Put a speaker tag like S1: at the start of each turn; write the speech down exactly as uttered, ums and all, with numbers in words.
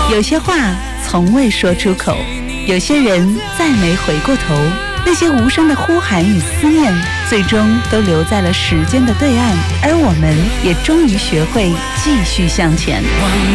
S1: 有些话从未说出口，有些人再没回过头，那些无声的呼喊与思念，最终都留在了时间的对岸，而我们也终于学会继续向前。